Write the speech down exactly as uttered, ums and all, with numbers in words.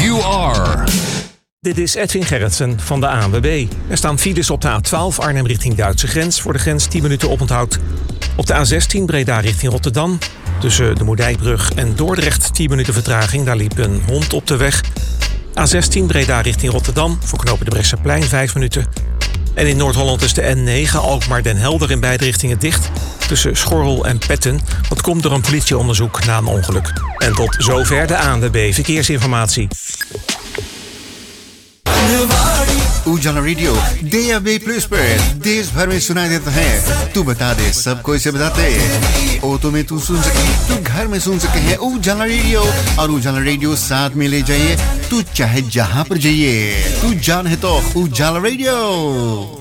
you are. Dit is Edwin Gerritsen van de A N W B. Er staan files op de A twaalf Arnhem richting Duitse grens. Voor de grens tien minuten oponthoud. Op de A zestien Breda richting Rotterdam. Tussen de Moerdijkbrug en Dordrecht tien minuten vertraging. Daar liep een hond op de weg. A zestien Breda richting Rotterdam. Voor knopen de Brechtseplein vijf minuten. En in Noord-Holland is de N negen Alkmaar-Den Helder in beide richtingen dicht. Tussen Schorrel en Petten. Dat komt door een politieonderzoek na een ongeluk. En tot zover de A N W B Verkeersinformatie. Ujala radio DAB plus पर देश भर में सुनाई देता है। तू बता दे सबको इसे बताते ऑटो में तू सुन सके, तू घर में सुन सके है उजाला रेडियो। और उजाला रेडियो साथ में ले जाइए, तू चाहे जहां पर जाइए, तू जान है तो उजाला रेडियो।